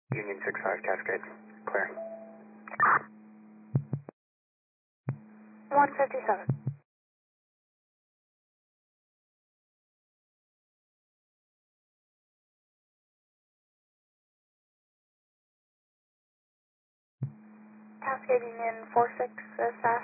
Union 65 Cascade. Clear. 157. Cascade Union 46 SAS